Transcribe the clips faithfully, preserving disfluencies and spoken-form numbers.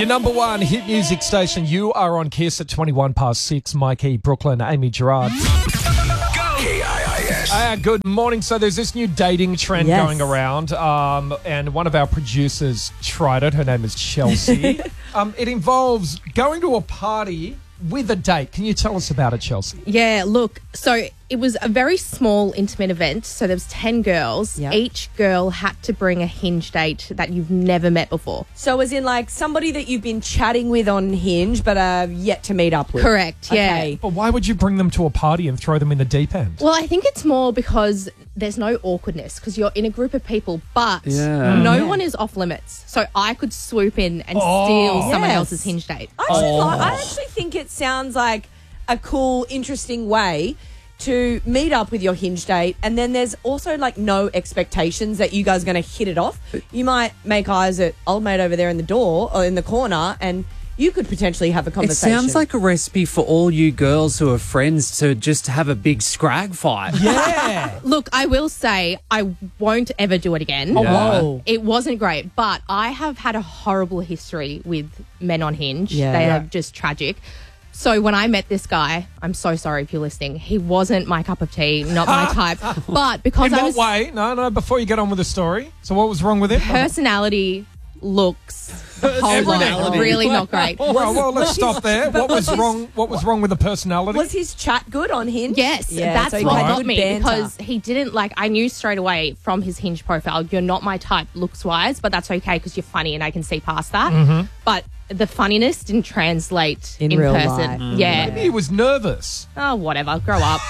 Your number one hit music station. You are on Kiss at twenty-one past six. Mikey, Brooklyn, Amy Gerard. K I I S. Uh, good morning. So there's this new dating trend Yes. going around, um, and one of our producers tried it. Her name is Chelsea. um, it involves going to a party with a date. Can you tell us about it, Chelsea? Yeah, look, so it was a very small, intimate event. So there was ten girls. Yep. Each girl had to bring a Hinge date that you've never met before. So as in like somebody that you've been chatting with on Hinge but uh, yet to meet up with. Correct, yeah. Okay. But why would you bring them to a party and throw them in the deep end? Well, I think it's more because there's no awkwardness because you're in a group of people, but Yeah. no Yeah. one is off limits. So I could swoop in and Oh. steal someone Yes. else's Hinge date. I actually, Oh. like, I actually think it sounds like a cool, interesting way to meet up with your Hinge date, and then there's also like no expectations that you guys are going to hit it off. You might make eyes at old mate over there in the door or in the corner, and you could potentially have a It conversation. sounds like a recipe for all you girls who are friends to just have a big scrag fight. Yeah. Look, I will say I won't ever do it again. Oh, Yeah. whoa. It wasn't great, but I have had a horrible history with men on Hinge. Yeah. They Yeah. are just tragic. So when I met this guy, I'm so sorry if you're listening, he wasn't my cup of tea, not my type. But because In I what was way? No, no, before you get on with the story. So what was wrong with him? personality, looks, the whole lot, Everything. really not great. Well, well, let's was stop his- there. but What was was his- wrong? What was wrong with the personality? Was his chat good on Hinge? Yes, Yeah, that's so he what had got good me banter. because he didn't like. I knew straight away from his Hinge profile, you're not my type looks wise, but that's okay because you're funny and I can see past that. Mm-hmm. But the funniness didn't translate In in, real person. life. Mm. Yeah. Maybe he was nervous. Oh, whatever. Grow up.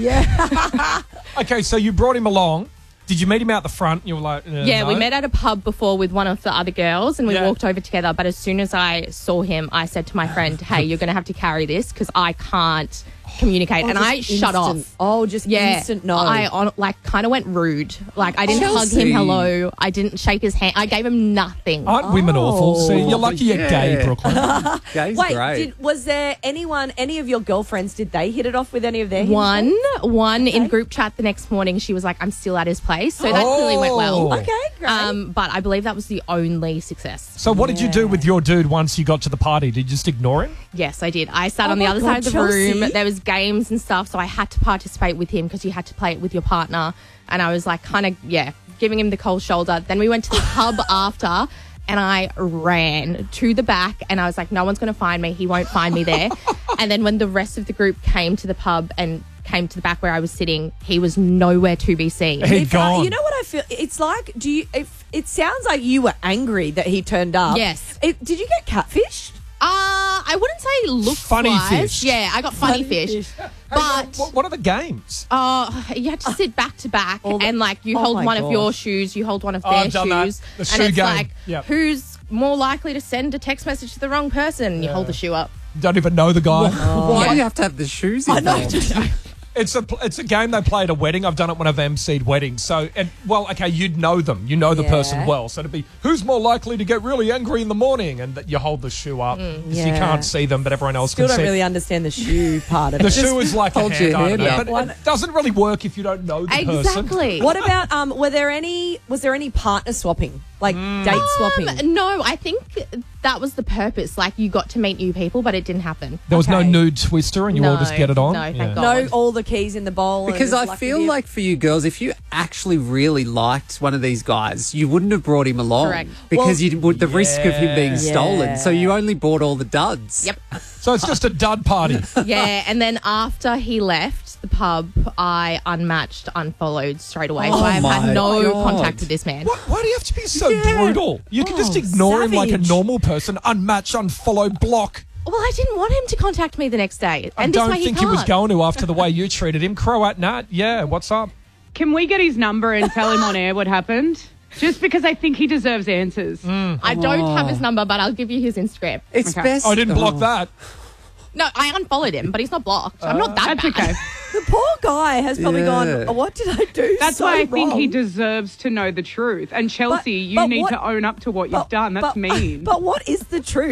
Okay, so you brought him along. Did you meet him out the front? You were like, uh, Yeah, we no? met at a pub before with one of the other girls and we Yeah. walked over together. But as soon as I saw him, I said to my friend, hey, you're going to have to carry this because I can't communicate. Oh, and just I shut off. instant- Oh, just Yeah, instant no. I on, like kind of went rude. Like I didn't hug Chelsea. him hello. I didn't shake his hand. I gave him nothing. Aren't women awful? Oh. See, you're lucky you're gay, Yeah. Brooklyn. Gay's Wait, great. did, was there anyone, any of your girlfriends, did they hit it off with any of their Hinge One, dates? one in Okay. group chat the next morning. She was like, "I'm still at his place," so that clearly went well. Oh. Okay, great. Um, but I believe that was the only success. So what did you do with your dude once you got to the party? Did you just ignore him? Yes, I did. I sat Oh on the my other God, side of the Chelsea. room. There was games and stuff, so I had to participate with him because you had to play it with your partner. And I was like, kind of, yeah, giving him the cold shoulder. Then we went to the pub after, and I ran to the back, and I was like, no one's going to find me. He won't find me there. And then when the rest of the group came to the pub and came to the back where I was sitting, he was nowhere to be seen. He'd If, uh, gone. you know what I feel? It's like, do you? If it sounds like you were angry that he turned up. Yes. It, did you get catfished? Uh, I wouldn't say looks Funny wise. fish. Yeah, I got funny, Funny fish. fish. But What, what are the games? uh, you had to sit back to back All the- and like you oh hold my one of your gosh. shoes, you hold one of Oh, their I've done that. shoes. The shoe and it's game. like Yep. who's more likely to send a text message to the wrong person? And you hold the shoe up. Don't even know the guy. Why do you have to have the shoes involved? It's a it's a game they play at a wedding. I've done it when I've emceed weddings. So, and well, okay, you'd know them. You know the Yeah. person well. So it'd be who's more likely to get really angry in the morning, and that you hold the shoe up. 'Cause You Yeah. can't see them, but everyone else Still can don't see. really understand the shoe part of The it. shoe is like a hold hand, your I don't hand know, up. but it doesn't really work if you don't know the person. Exactly. What about um? Were there any? Was there any partner swapping, like Mm. date swapping? Um, no, I think that was the purpose. Like you got to meet new people, but it didn't happen. There was no Okay. nude twister, and you all No, just get it on. no, thank Yeah. God. No, all the keys in the bowl. and Because I lucky feel dip? like for you girls, if you actually really liked one of these guys, you wouldn't have brought him along. Correct. Because Well- you would the risk of him being Yeah. stolen. So you only bought all the duds. Yep. So it's just a dud party. Yeah, and then after he left the pub, I unmatched, unfollowed straight away. Oh so I've my had no God. contact with this man. Why, why do you have to be so Yeah. brutal? You can just Oh, ignore him like a savage. normal person, unmatch, unfollow, block. Well, I didn't want him to contact me the next day. I And this don't way think he he was can't. going to after the way you treated him. Croat Nat, yeah, what's up? Can we get his number and tell him on air what happened? Just because I think he deserves answers. I don't have his number, but I'll give you his Instagram. It's Okay. best. I didn't block Oh. that. No, I unfollowed him, but he's not blocked. I'm not that That's bad. okay. the poor guy has probably Yeah. gone. "Oh, what did I do? That's so why I think he wrong?" deserves to know the truth. And Chelsea, But- you but need what- to own up to what But- you've done. That's but- mean. But what is the truth? That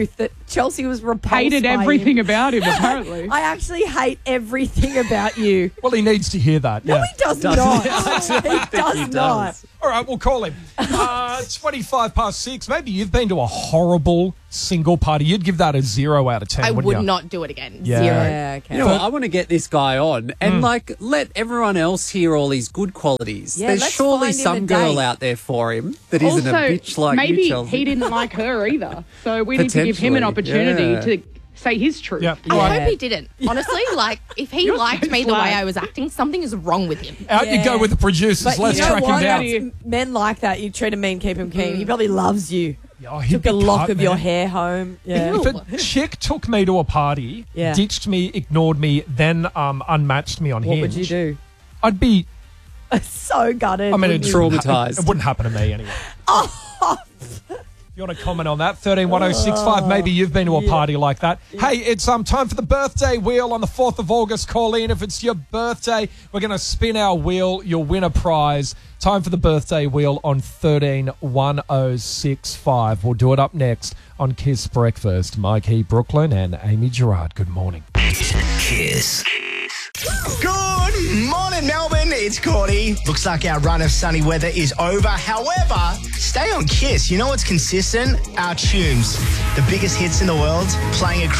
Chelsea was repulsed Hated by everything him. about him, apparently. I actually hate everything about you. Well, he needs to hear that. No, yeah. he does not. he does he not. does. All right, we'll call him. Uh, twenty-five past six. Maybe you've been to a horrible single party. You'd give that a zero out of ten, I wouldn't would you? not do it again. Yeah. Zero. Yeah, okay. You know what? I want to get this guy on and Hmm. like let everyone else hear all his good qualities. Yeah, There's let's surely find him some a girl date. out there for him that isn't also, a bitch like maybe you, Chelsea. he didn't like her either. So we need to give him an Potentially, opportunity yeah. to say his truth. Yeah. I All right. hope he didn't. Honestly, like, if he You're liked so me the way slack. I was acting, something is wrong with him. Out you Yeah. go with the producers. But Let's you know track what? him down. Daddy. Men like that. You treat him mean, keep him keen. He probably loves you. Oh, he'd Took be a lock cut, of your man. hair home. Yeah. Ew. If a chick took me to a party, Yeah. ditched me, ignored me, then um, unmatched me on What Hinge, would you do? I'd be. So gutted. I mean, wouldn't it's you? Traumatised. It wouldn't happen to me anyway. If you want to comment on that, thirteen one oh six five. Maybe you've been to a party like that. Hey, it's um time for the birthday wheel on the fourth of August. Call in if it's your birthday. We're going to spin our wheel. You'll win a prize. Time for the birthday wheel on thirteen one oh six five. We'll do it up next on Kiss Breakfast. Mike E. Brooklyn and Amy Gerard. Good morning. Kiss. Good morning, Melbourne. It's Cordy. Looks like our run of sunny weather is over. However, stay on Kiss. You know what's consistent? Our tunes. The biggest hits in the world playing across